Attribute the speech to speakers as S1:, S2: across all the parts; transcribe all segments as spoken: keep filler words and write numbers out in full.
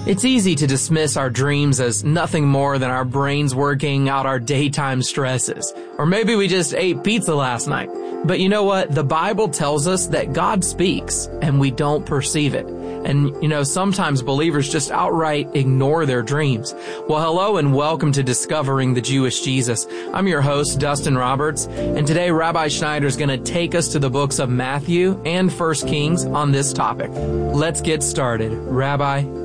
S1: It's easy to dismiss our dreams as nothing more than our brains working out our daytime stresses. Or maybe we just ate pizza last night. But you know what? The Bible tells us that God speaks and we don't perceive it. And, you know, sometimes believers just outright ignore their dreams. Well, hello and welcome to Discovering the Jewish Jesus. I'm your host, Dustin Roberts, and today Rabbi Schneider is going to take us to the books of Matthew and First Kings on this topic. Let's get started. Rabbi?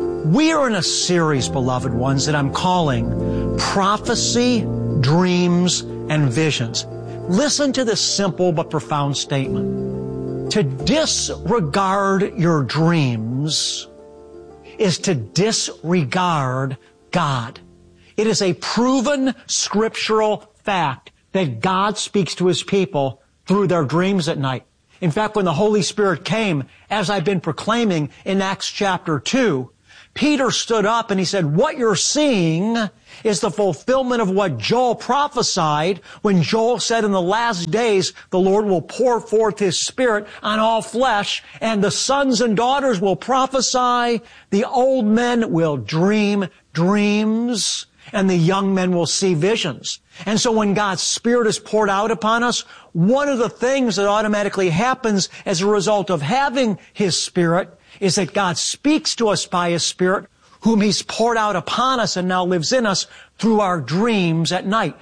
S2: We are in a series, beloved ones, that I'm calling Prophecy, Dreams, and Visions. Listen to this simple but profound statement. To disregard your dreams is to disregard God. It is a proven scriptural fact that God speaks to His people through their dreams at night. In fact, when the Holy Spirit came, as I've been proclaiming in Acts chapter two, Peter stood up and he said, what you're seeing is the fulfillment of what Joel prophesied when Joel said in the last days the Lord will pour forth His Spirit on all flesh, and the sons and daughters will prophesy, the old men will dream dreams, and the young men will see visions. And so when God's Spirit is poured out upon us, one of the things that automatically happens as a result of having His Spirit is that God speaks to us by His Spirit, whom He's poured out upon us and now lives in us through our dreams at night.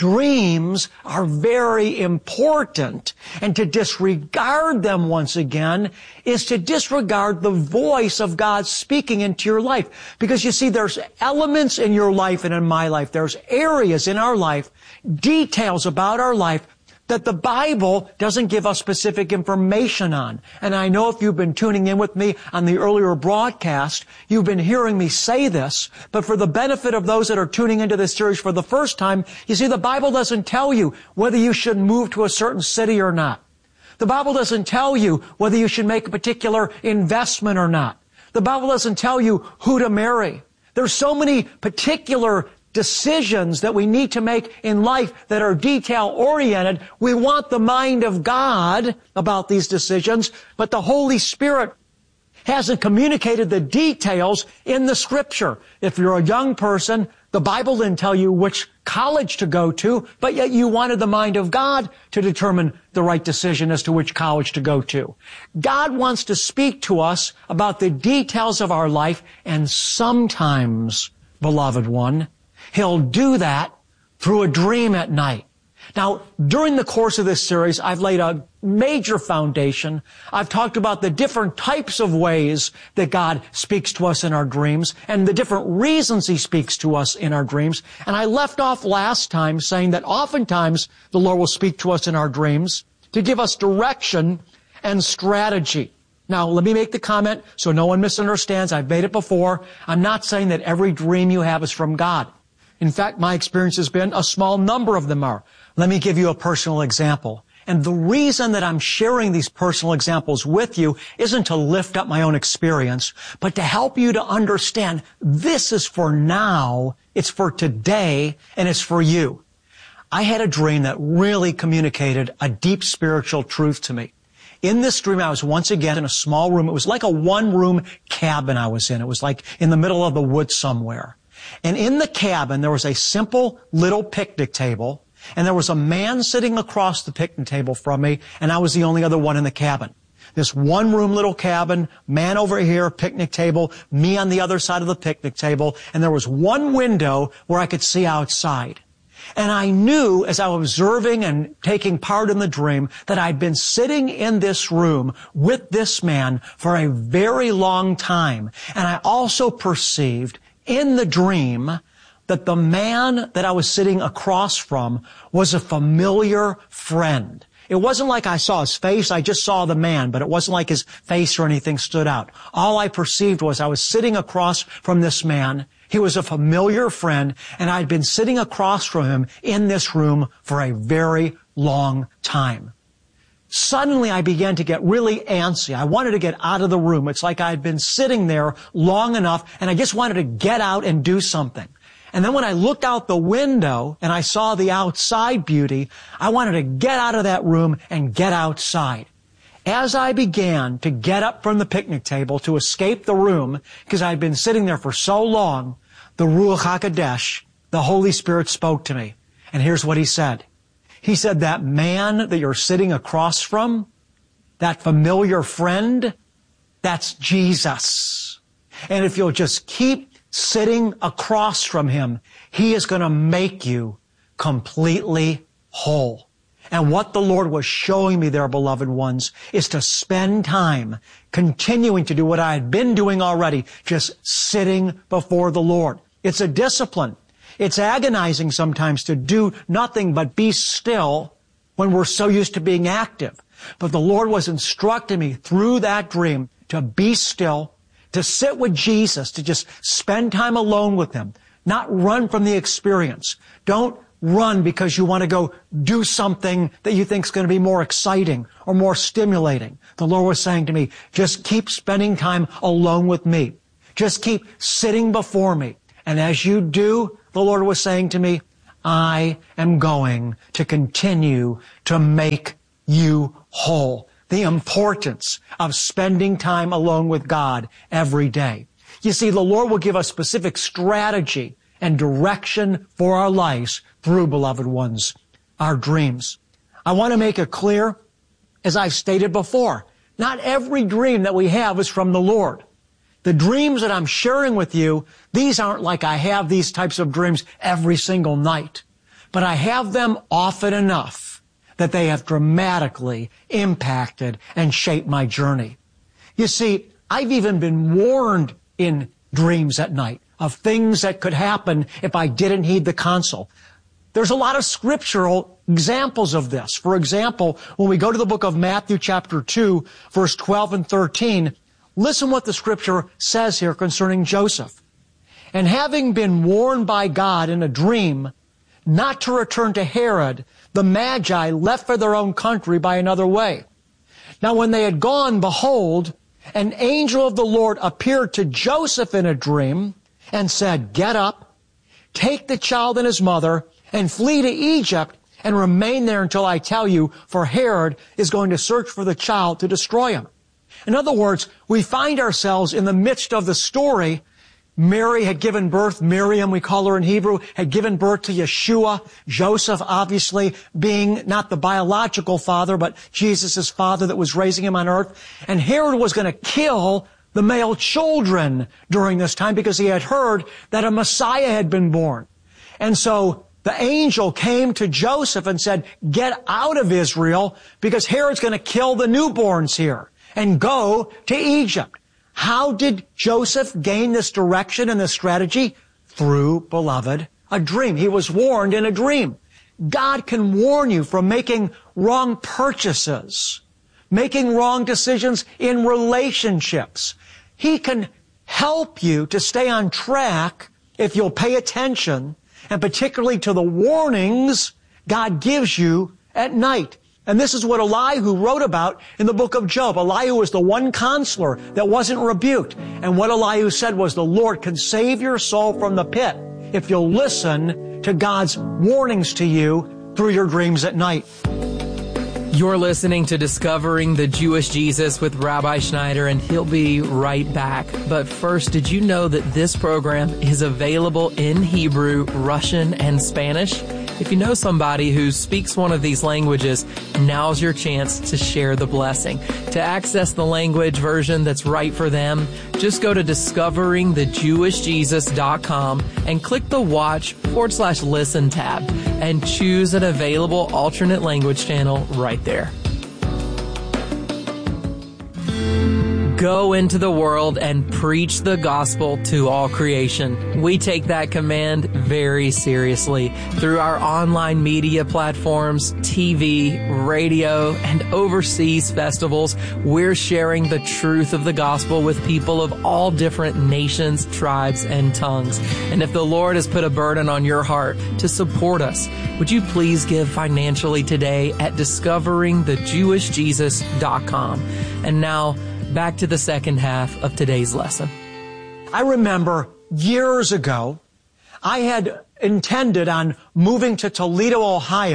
S2: Dreams are very important, and to disregard them once again is to disregard the voice of God speaking into your life. Because you see, there's elements in your life and in my life, there's areas in our life, details about our life that the Bible doesn't give us specific information on. And I know if you've been tuning in with me on the earlier broadcast, you've been hearing me say this, but for the benefit of those that are tuning into this series for the first time, you see, the Bible doesn't tell you whether you should move to a certain city or not. The Bible doesn't tell you whether you should make a particular investment or not. The Bible doesn't tell you who to marry. There's so many particular decisions that we need to make in life that are detail-oriented. We want the mind of God about these decisions, but the Holy Spirit hasn't communicated the details in the Scripture. If you're a young person, the Bible didn't tell you which college to go to, but yet you wanted the mind of God to determine the right decision as to which college to go to. God wants to speak to us about the details of our life, and sometimes, beloved one, He'll do that through a dream at night. Now, during the course of this series, I've laid a major foundation. I've talked about the different types of ways that God speaks to us in our dreams and the different reasons He speaks to us in our dreams. And I left off last time saying that oftentimes the Lord will speak to us in our dreams to give us direction and strategy. Now, let me make the comment so no one misunderstands. I've made it before. I'm not saying that every dream you have is from God. In fact, my experience has been a small number of them are. Let me give you a personal example. And the reason that I'm sharing these personal examples with you isn't to lift up my own experience, but to help you to understand this is for now, it's for today, and it's for you. I had a dream that really communicated a deep spiritual truth to me. In this dream, I was once again in a small room. It was like a one-room cabin I was in. It was like in the middle of the woods somewhere. And in the cabin, there was a simple little picnic table, and there was a man sitting across the picnic table from me, and I was the only other one in the cabin. This one-room little cabin, man over here, picnic table, me on the other side of the picnic table, and there was one window where I could see outside. And I knew, as I was observing and taking part in the dream, that I'd been sitting in this room with this man for a very long time. And I also perceived in the dream that the man that I was sitting across from was a familiar friend. It wasn't like I saw his face, I just saw the man, but it wasn't like his face or anything stood out. All I perceived was I was sitting across from this man. He was a familiar friend, and I'd been sitting across from him in this room for a very long time. Suddenly I began to get really antsy. I wanted to get out of the room. It's like I'd been sitting there long enough, and I just wanted to get out and do something. And then when I looked out the window and I saw the outside beauty, I wanted to get out of that room and get outside. as I began to get up from the picnic table to escape the room, because I'd been sitting there for so long, the Ruach HaKodesh, the Holy Spirit, spoke to me. And here's what He said. He said, that man that you're sitting across from, that familiar friend, that's Jesus. And if you'll just keep sitting across from Him, He is going to make you completely whole. And what the Lord was showing me there, beloved ones, is to spend time continuing to do what I had been doing already, just sitting before the Lord. It's a discipline. It's agonizing sometimes to do nothing but be still when we're so used to being active. But the Lord was instructing me through that dream to be still, to sit with Jesus, to just spend time alone with Him, not run from the experience. Don't run because you want to go do something that you think is going to be more exciting or more stimulating. The Lord was saying to me, just keep spending time alone with me. Just keep sitting before me. And as you do, the Lord was saying to me, I am going to continue to make you whole. The importance of spending time alone with God every day. You see, the Lord will give us specific strategy and direction for our lives through, beloved ones, our dreams. I want to make it clear, as I've stated before, not every dream that we have is from the Lord. The dreams that I'm sharing with you, these aren't like I have these types of dreams every single night, but I have them often enough that they have dramatically impacted and shaped my journey. You see, I've even been warned in dreams at night of things that could happen if I didn't heed the counsel. There's a lot of scriptural examples of this. For example, when we go to the book of Matthew chapter two, verse twelve and thirteen, listen what the scripture says here concerning Joseph. And having been warned by God in a dream not to return to Herod, the Magi left for their own country by another way. Now when they had gone, behold, an angel of the Lord appeared to Joseph in a dream and said, get up, take the child and his mother, and flee to Egypt, and remain there until I tell you, for Herod is going to search for the child to destroy him. In other words, we find ourselves in the midst of the story. Mary had given birth, Miriam, we call her in Hebrew, had given birth to Yeshua. Joseph, obviously, being not the biological father, but Jesus' father that was raising him on earth. And Herod was going to kill the male children during this time because he had heard that a Messiah had been born. And so the angel came to Joseph and said, get out of Israel because Herod's going to kill the newborns here, and go to Egypt. How did Joseph gain this direction and this strategy? Through, beloved, a dream. He was warned in a dream. God can warn you from making wrong purchases, making wrong decisions in relationships. He can help you to stay on track if you'll pay attention, and particularly to the warnings God gives you at night. And this is what Elihu wrote about in the book of Job. Elihu was the one counselor that wasn't rebuked. And what Elihu said was, the Lord can save your soul from the pit if you'll listen to God's warnings to you through your dreams at night.
S1: You're listening to Discovering the Jewish Jesus with Rabbi Schneider, and he'll be right back. But first, did you know that this program is available in Hebrew, Russian, and Spanish? If you know somebody who speaks one of these languages, now's your chance to share the blessing. To access the language version that's right for them, just go to discovering the jewish jesus dot com and click the watch forward slash listen tab and choose an available alternate language channel right there. Go into the world and preach the gospel to all creation. We take that command very seriously. Through our online media platforms, T V, radio, and overseas festivals, we're sharing the truth of the gospel with people of all different nations, tribes, and tongues. And if the Lord has put a burden on your heart to support us, would you please give financially today at discovering the jewish jesus dot com. And now, back to the second half of today's lesson.
S2: I remember years ago, I had intended on moving to Toledo, Ohio,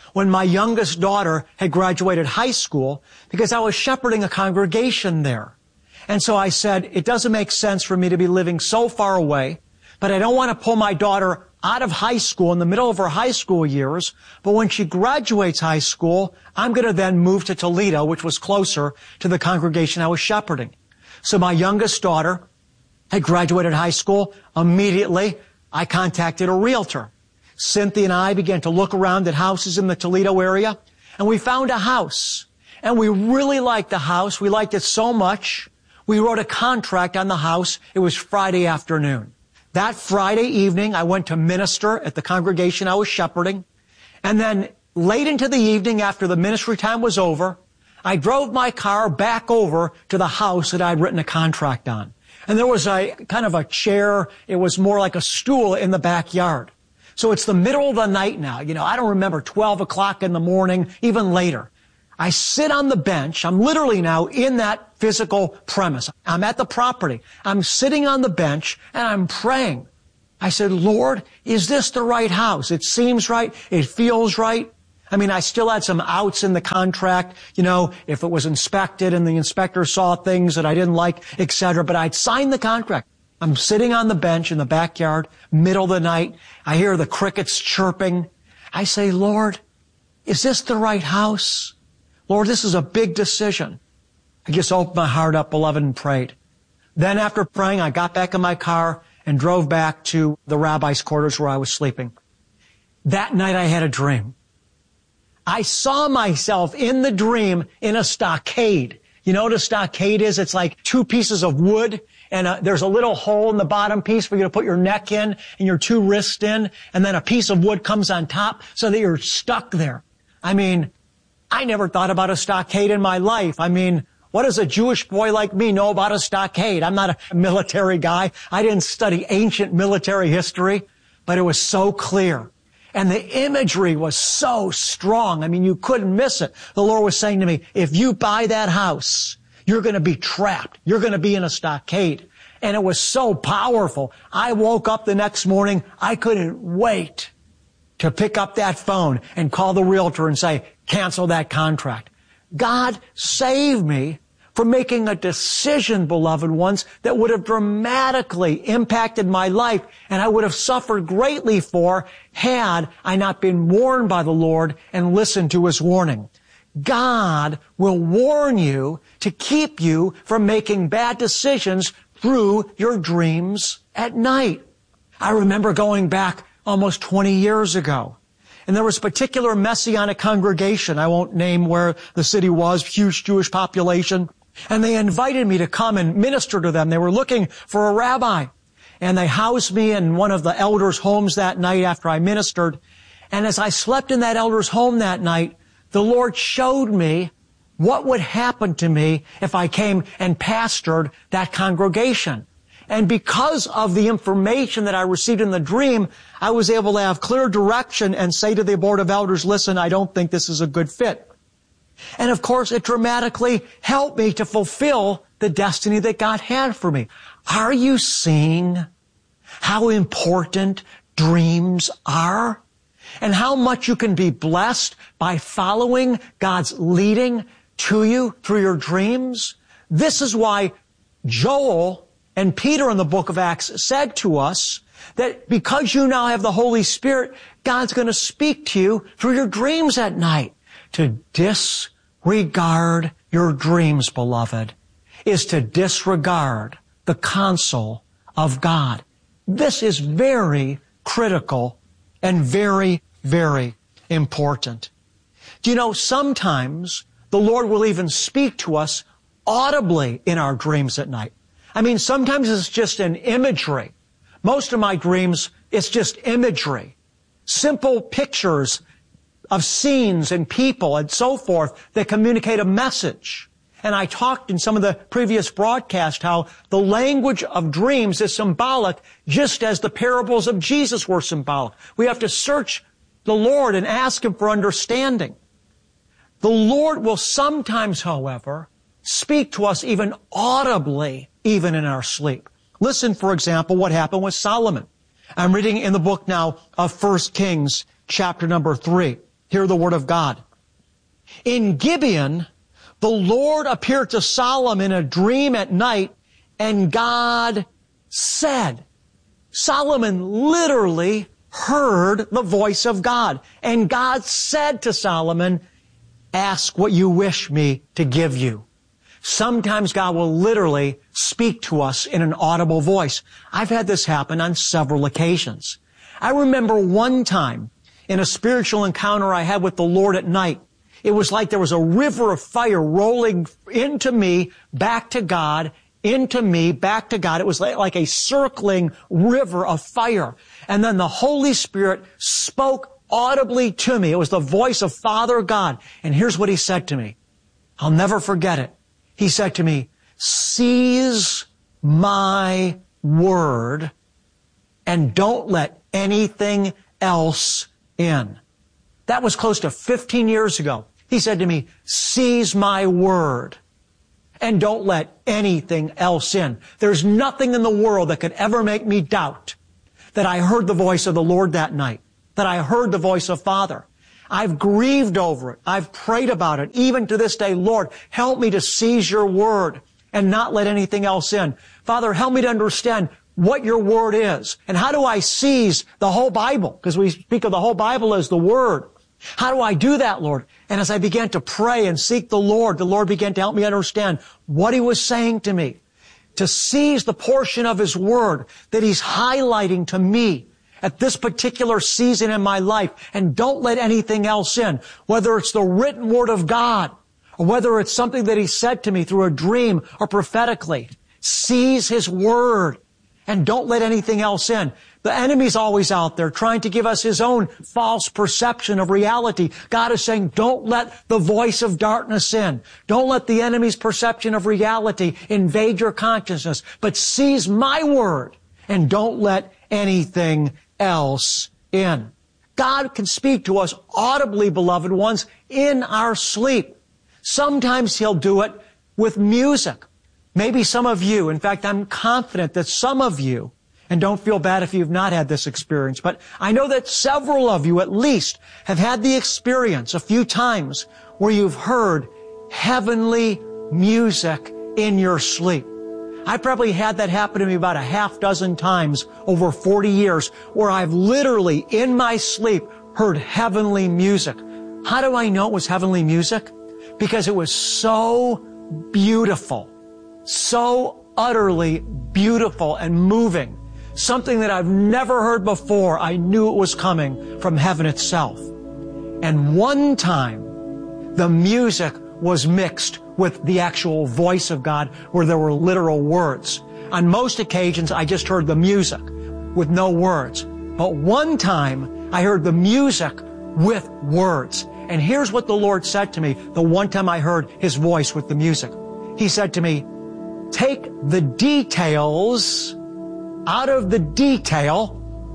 S2: when my youngest daughter had graduated high school because I was shepherding a congregation there. And so I said, it doesn't make sense for me to be living so far away, but I don't want to pull my daughter out of high school in the middle of her high school years. But when she graduates high school, I'm going to then move to Toledo, which was closer to the congregation I was shepherding. So my youngest daughter had graduated high school. Immediately, I contacted a realtor. Cynthia and I began to look around at houses in the Toledo area, and we found a house. And we really liked the house. We liked it so much, we wrote a contract on the house. It was Friday afternoon. That Friday evening, I went to minister at the congregation I was shepherding. And then late into the evening, after the ministry time was over, I drove my car back over to the house that I'd written a contract on. And there was a kind of a chair. It was more like a stool in the backyard. So it's the middle of the night now. You know, I don't remember twelve o'clock in the morning, even later. I sit on the bench. I'm literally now in that physical premise. I'm at the property. I'm sitting on the bench and I'm praying. I said, Lord, is this the right house? It seems right. It feels right. I mean, I still had some outs in the contract, you know, if it was inspected and the inspector saw things that I didn't like, et cetera. But I'd signed the contract. I'm sitting on the bench in the backyard, middle of the night. I hear the crickets chirping. I say, Lord, is this the right house? Lord, this is a big decision. I just opened my heart up, beloved, and prayed. Then after praying, I got back in my car and drove back to the rabbi's quarters where I was sleeping. That night I had a dream. I saw myself in the dream in a stockade. You know what a stockade is? It's like two pieces of wood, and a, there's a little hole in the bottom piece for you to put your neck in and your two wrists in, and then a piece of wood comes on top so that you're stuck there. I mean, I never thought about a stockade in my life. I mean, what does a Jewish boy like me know about a stockade? I'm not a military guy. I didn't study ancient military history, but it was so clear. And the imagery was so strong. I mean, you couldn't miss it. The Lord was saying to me, if you buy that house, you're going to be trapped. You're going to be in a stockade. And it was so powerful. I woke up the next morning. I couldn't wait to pick up that phone and call the realtor and say, cancel that contract. God saved me from making a decision, beloved ones, that would have dramatically impacted my life and I would have suffered greatly for had I not been warned by the Lord and listened to His warning. God will warn you to keep you from making bad decisions through your dreams at night. I remember going back almost twenty years ago. And there was a particular Messianic congregation. I won't name where the city was, huge Jewish population. And they invited me to come and minister to them. They were looking for a rabbi. And they housed me in one of the elders' homes that night after I ministered. And as I slept in that elder's home that night, the Lord showed me what would happen to me if I came and pastored that congregation. And because of the information that I received in the dream, I was able to have clear direction and say to the board of elders, listen, I don't think this is a good fit. And of course, it dramatically helped me to fulfill the destiny that God had for me. Are you seeing how important dreams are? And how much you can be blessed by following God's leading to you through your dreams? This is why Joel and Peter in the book of Acts said to us that because you now have the Holy Spirit, God's going to speak to you through your dreams at night. To disregard your dreams, beloved, is to disregard the counsel of God. This is very critical and very, very important. Do you know, sometimes the Lord will even speak to us audibly in our dreams at night. I mean, sometimes it's just an imagery. Most of my dreams, it's just imagery. Simple pictures of scenes and people and so forth that communicate a message. And I talked in some of the previous broadcasts how the language of dreams is symbolic just as the parables of Jesus were symbolic. We have to search the Lord and ask Him for understanding. The Lord will sometimes, however, speak to us even audibly, even in our sleep. Listen, for example, what happened with Solomon. I'm reading in the book now of First Kings, chapter number three. Hear the word of God. In Gibeon, the Lord appeared to Solomon in a dream at night, and God said. Solomon literally heard the voice of God. And God said to Solomon, ask what you wish me to give you. Sometimes God will literally speak to us in an audible voice. I've had this happen on several occasions. I remember one time in a spiritual encounter I had with the Lord at night. It was like there was a river of fire rolling into me, back to God, into me, back to God. It was like a circling river of fire. And then the Holy Spirit spoke audibly to me. It was the voice of Father God. And here's what He said to me. I'll never forget it. He said to me, seize my word and don't let anything else in. That was close to fifteen years ago. He said to me, seize my word and don't let anything else in. There's nothing in the world that could ever make me doubt that I heard the voice of the Lord that night, that I heard the voice of Father. I've grieved over it. I've prayed about it. Even to this day, Lord, help me to seize your word and not let anything else in. Father, help me to understand what your word is. And how do I seize the whole Bible? Because we speak of the whole Bible as the word. How do I do that, Lord? And as I began to pray and seek the Lord, the Lord began to help me understand what He was saying to me. To seize the portion of His word that He's highlighting to me at this particular season in my life, and don't let anything else in, whether it's the written word of God or whether it's something that He said to me through a dream or prophetically. Seize His word and don't let anything else in. The enemy's always out there trying to give us his own false perception of reality. God is saying, don't let the voice of darkness in. Don't let the enemy's perception of reality invade your consciousness, but seize my word and don't let anything else in. God can speak to us audibly, beloved ones, in our sleep. Sometimes He'll do it with music. Maybe some of you, in fact, I'm confident that some of you, and don't feel bad if you've not had this experience, but I know that several of you at least have had the experience a few times where you've heard heavenly music in your sleep. I probably had that happen to me about a half dozen times over forty years where I've literally in my sleep heard heavenly music. How do I know it was heavenly music? Because it was so beautiful, so utterly beautiful and moving. Something that I've never heard before. I knew it was coming from heaven itself. And one time, the music was mixed with the actual voice of God where there were literal words. On most occasions, I just heard the music with no words. But one time, I heard the music with words. And here's what the Lord said to me the one time I heard His voice with the music. He said to me, take the details out of the detail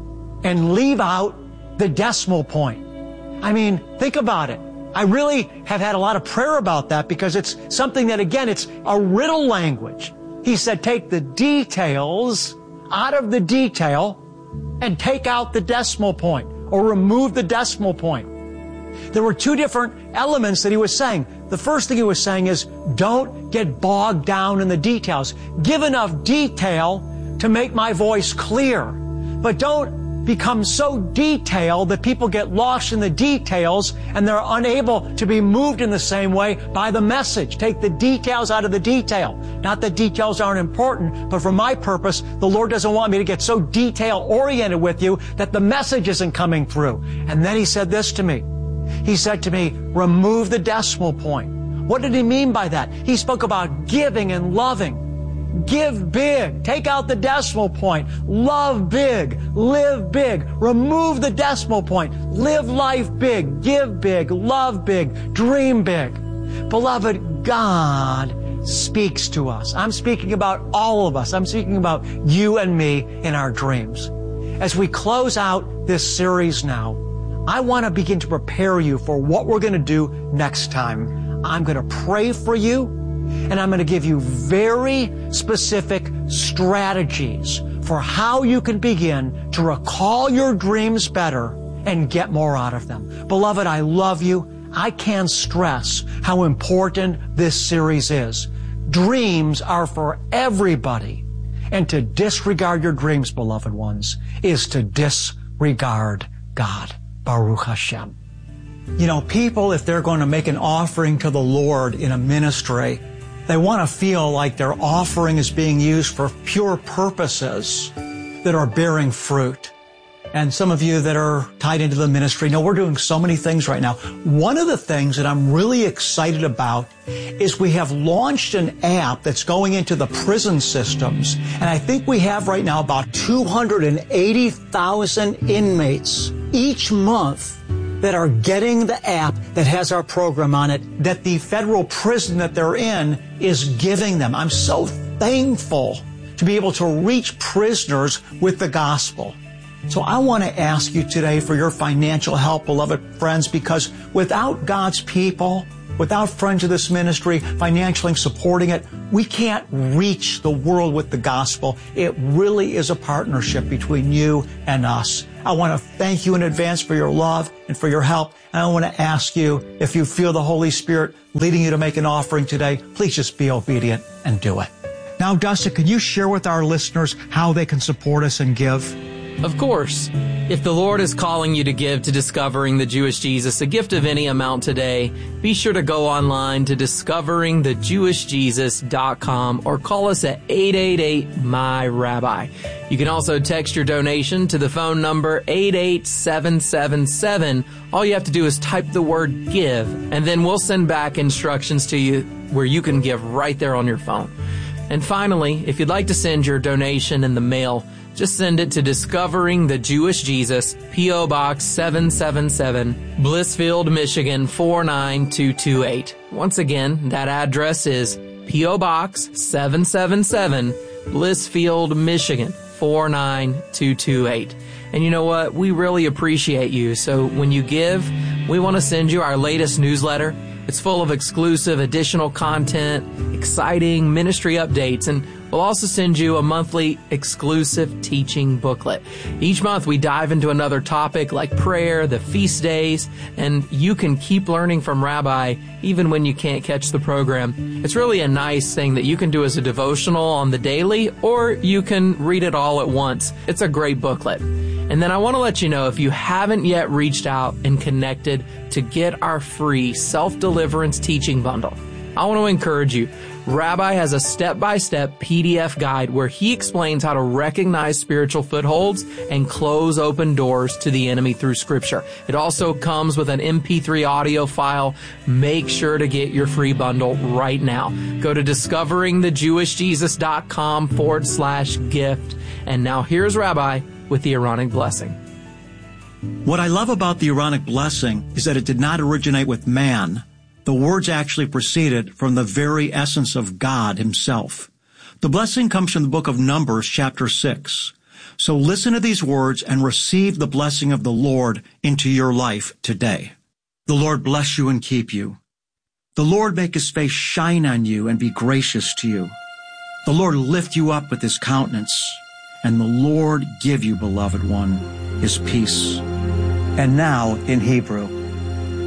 S2: and leave out the decimal point. I mean, think about it. I really have had a lot of prayer about that because it's something that, again, it's a riddle language. He said, take the details out of the detail and take out the decimal point or remove the decimal point. There were two different elements that He was saying. The first thing He was saying is, don't get bogged down in the details. Give enough detail to make my voice clear. But don't become so detailed that people get lost in the details and they're unable to be moved in the same way by the message. Take the details out of the detail. Not that details aren't important, but for my purpose, the Lord doesn't want me to get so detail-oriented with you that the message isn't coming through. And then He said this to me. He said to me, remove the decimal point. What did He mean by that? He spoke about giving and loving. Give big. Take out the decimal point. Love big. Live big. Remove the decimal point. Live life big. Give big. Love big. Dream big. Beloved, God speaks to us. I'm speaking about all of us. I'm speaking about you and me in our dreams. As we close out this series now, I want to begin to prepare you for what we're going to do next time. I'm going to pray for you, and I'm going to give you very specific strategies for how you can begin to recall your dreams better and get more out of them. Beloved, I love you. I can't stress how important this series is. Dreams are for everybody. And to disregard your dreams, beloved ones, is to disregard God. Baruch Hashem. You know, people, if they're going to make an offering to the Lord in a ministry, they want to feel like their offering is being used for pure purposes that are bearing fruit. And some of you that are tied into the ministry know we're doing so many things right now. One of the things that I'm really excited about is we have launched an app that's going into the prison systems. And I think we have right now about two hundred eighty thousand inmates each month that are getting the app that has our program on it, that the federal prison that they're in is giving them. I'm so thankful to be able to reach prisoners with the gospel. So I want to ask you today for your financial help, beloved friends, because without God's people, without friends of this ministry financially supporting it, we can't reach the world with the gospel. It really is a partnership between you and us. I want to thank you in advance for your love and for your help. And I want to ask you, if you feel the Holy Spirit leading you to make an offering today, please just be obedient and do it. Now, Dustin, can you share with our listeners how they can support us and give?
S1: Of course. If the Lord is calling you to give to Discovering the Jewish Jesus, a gift of any amount today, be sure to go online to discovering the jewish jesus dot com or call us at eight eight eight, M Y, Rabbi. You can also text your donation to the phone number eight eight seven seven seven. All you have to do is type the word GIVE, and then we'll send back instructions to you where you can give right there on your phone. And finally, if you'd like to send your donation in the mail, just send it to Discovering the Jewish Jesus, P O. Box seven seven seven, Blissfield, Michigan four nine two two eight. Once again, that address is P O. Box seven seven seven, Blissfield, Michigan four nine two two eight. And you know what? We really appreciate you. So when you give, we want to send you our latest newsletter. It's full of exclusive additional content, exciting ministry updates, and we'll also send you a monthly exclusive teaching booklet. Each month we dive into another topic like prayer, the feast days, and you can keep learning from Rabbi even when you can't catch the program. It's really a nice thing that you can do as a devotional on the daily, or you can read it all at once. It's a great booklet. And then I want to let you know, if you haven't yet reached out and connected to get our free self-deliverance teaching bundle, I want to encourage you. Rabbi has a step-by-step P D F guide where he explains how to recognize spiritual footholds and close open doors to the enemy through Scripture. It also comes with an M P three audio file. Make sure to get your free bundle right now. Go to discovering the jewish jesus dot com forward slash gift. And now here's Rabbi with the Aaronic blessing.
S2: What I love about the Aaronic blessing is that it did not originate with man. The words actually proceeded from the very essence of God himself. The blessing comes from the book of Numbers, chapter six. So listen to these words and receive the blessing of the Lord into your life today. The Lord bless you and keep you. The Lord make his face shine on you and be gracious to you. The Lord lift you up with his countenance, and the Lord give you, beloved one, his peace. And now in Hebrew.